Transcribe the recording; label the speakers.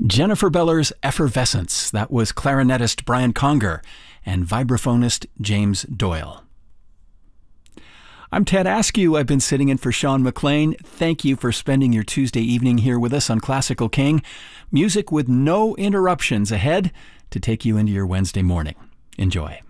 Speaker 1: Jennifer Beller's Effervescence. That was clarinetist Brian Conger and vibraphonist James Doyle. I'm Ted Askew. I've been sitting in for Sean McLean. Thank you for spending your Tuesday evening here with us on Classical King. Music with no interruptions ahead to take you into your Wednesday morning. Enjoy.